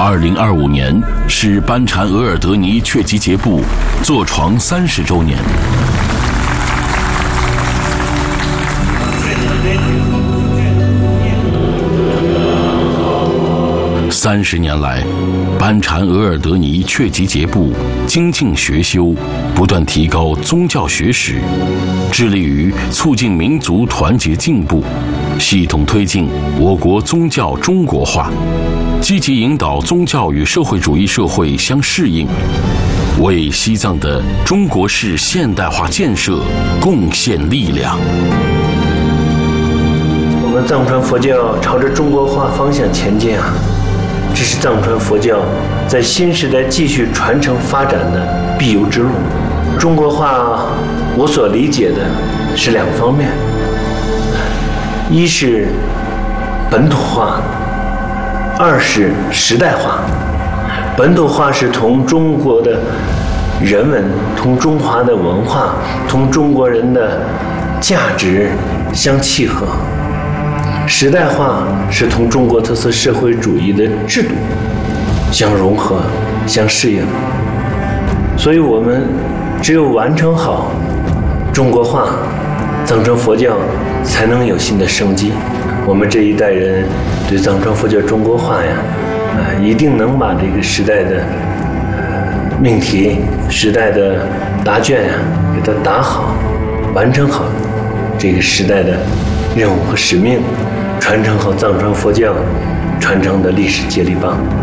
2025年是班禅额尔德尼确集结部坐床30周年。30年来，班禅额尔德尼确集结部精进学修，不断提高宗教学识，致力于促进民族团结进步，系统推进我国宗教中国化，积极引导宗教与社会主义社会相适应，为西藏的中国式现代化建设贡献力量。 我们藏传佛教朝着中国化方向前进啊！这是藏传佛教在新时代继续传承发展的必由之路。中国化，我所理解的是两方面：一是本土化，二是时代化。本土化是同中国的人文、同中华的文化、同中国人的价值相契合。时代化是同中国特色社会主义的制度相融合、相适应，所以我们只有完成好中国化，藏传佛教才能有新的生机。我们这一代人对藏传佛教中国化呀，一定能把这个时代的命题、时代的答卷呀，给它答好，完成好这个时代的任务和使命，传承好藏传佛教传承的历史接力棒。